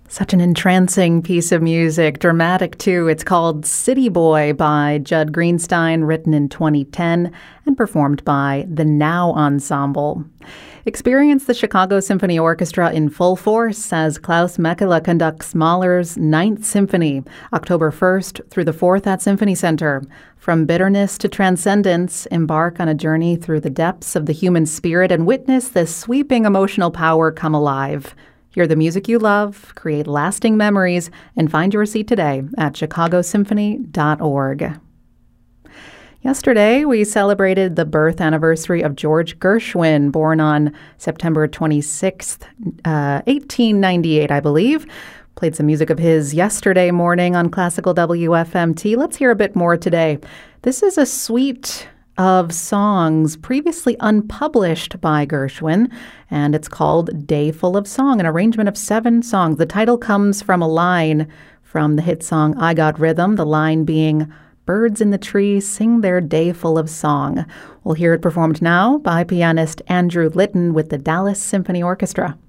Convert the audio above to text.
Such an entrancing piece of music, dramatic too. It's called City Boy by Judd Greenstein, written in 2010 and performed by the Now Ensemble. Experience the Chicago Symphony Orchestra in full force as Klaus Mekela conducts Mahler's Ninth Symphony, October 1st through the 4th at Symphony Center. From bitterness to transcendence, embark on a journey through the depths of the human spirit and witness the sweeping emotional power come alive. Hear the music you love, create lasting memories, and find your seat today at chicagosymphony.org. Yesterday, we celebrated the birth anniversary of George Gershwin, born on September 26th, 1898, I believe. Played some music of his yesterday morning on Classical WFMT. Let's hear a bit more today. This is a suite of songs previously unpublished by Gershwin, and it's called Day Full of Song, an arrangement of 7 songs. The title comes from a line from the hit song I Got Rhythm, the line being, "Birds in the trees sing their day full of song." We'll hear it performed now by pianist Andrew Litton with the Dallas Symphony Orchestra.